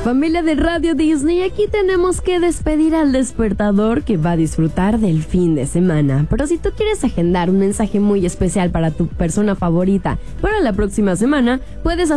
Familia de Radio Disney, aquí tenemos que despedir al despertador que va a disfrutar del fin de semana. Pero si tú quieres agendar un mensaje muy especial para tu persona favorita para la próxima semana, puedes